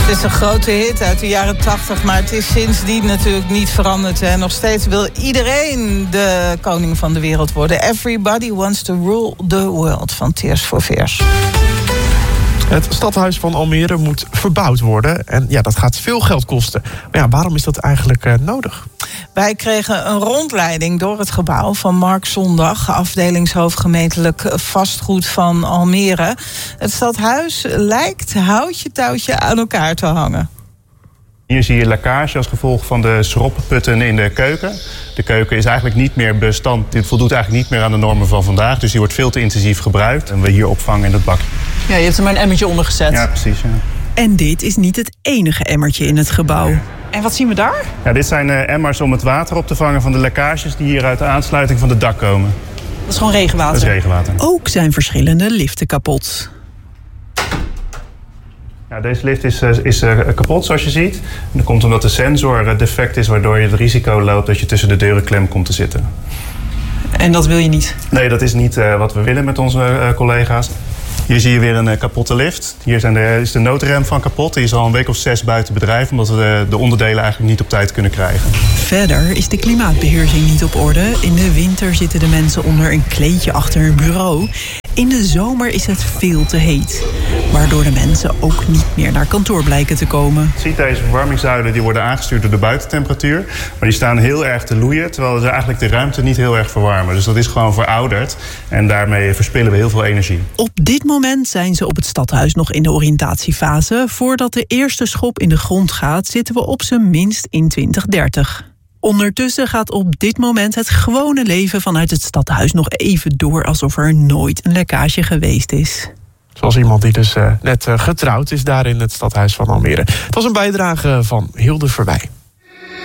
Het is een grote hit uit de jaren 80, maar het is sindsdien natuurlijk niet veranderd. En nog steeds wil iedereen de koning van de wereld worden. Everybody wants to rule the world, van Tears for Fears. Het stadhuis van Almere moet verbouwd worden. En ja, dat gaat veel geld kosten. Maar ja, waarom is dat eigenlijk nodig? Wij kregen een rondleiding door het gebouw van Mark Zondag, afdelingshoofd gemeentelijk vastgoed van Almere. Het stadhuis lijkt houtje touwtje aan elkaar te hangen. Hier zie je lekkage als gevolg van de schroppenputten in de keuken. De keuken is eigenlijk niet meer bestand. Dit voldoet eigenlijk niet meer aan de normen van vandaag. Dus die wordt veel te intensief gebruikt. En we hier opvangen in het bakje. Ja, je hebt er maar een emmertje onder gezet. Ja, precies. Ja. En dit is niet het enige emmertje in het gebouw. En wat zien we daar? Ja, dit zijn emmers om het water op te vangen van de lekkages die hier uit de aansluiting van het dak komen. Dat is gewoon regenwater? Dat is regenwater. Ook zijn verschillende liften kapot. Ja, deze lift is kapot, zoals je ziet. En dat komt omdat de sensor defect is, waardoor je het risico loopt dat je tussen de deuren klem komt te zitten. En dat wil je niet? Nee, dat is niet wat we willen met onze collega's. Hier zie je weer een kapotte lift. Hier is de noodrem van kapot. Die is al een week of 6 buiten bedrijf, omdat we de onderdelen eigenlijk niet op tijd kunnen krijgen. Verder is de klimaatbeheersing niet op orde. In de winter zitten de mensen onder een kleedje achter een bureau. In de zomer is het veel te heet, waardoor de mensen ook niet meer naar kantoor blijken te komen. Je ziet deze verwarmingszuilen, die worden aangestuurd door de buitentemperatuur. Maar die staan heel erg te loeien, terwijl ze eigenlijk de ruimte niet heel erg verwarmen. Dus dat is gewoon verouderd en daarmee verspillen we heel veel energie. Op dit moment zijn ze op het stadhuis nog in de oriëntatiefase. Voordat de eerste schop in de grond gaat, zitten we op zijn minst in 2030. Ondertussen gaat op dit moment het gewone leven vanuit het stadhuis nog even door, alsof er nooit een lekkage geweest is. Zoals iemand die dus net getrouwd is daar in het stadhuis van Almere. Het was een bijdrage van Hilde Verwij.